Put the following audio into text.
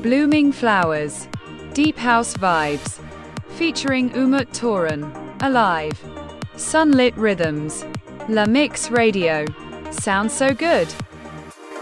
Blooming Flowers. Deep House Vibes. Featuring Umut Toran. Alive. Sunlit Rhythms. La Mix Radio. Sounds so good.